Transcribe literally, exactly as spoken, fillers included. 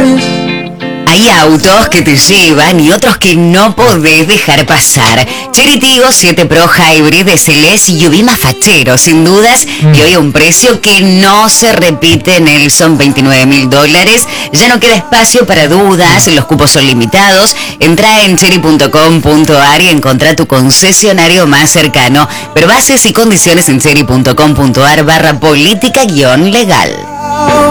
Hay autos que te llevan y otros que no podés dejar pasar. Chery Tiggo siete Pro Hybrid es el S U V más fachero, sin dudas, y hoy a un precio que no se repite, Nelson, veintinueve mil dólares. Ya no queda espacio para dudas, los cupos son limitados. Entra en chery punto com punto ar y encontrá tu concesionario más cercano. Pero bases y condiciones en chery punto com punto ar barra política guión legal.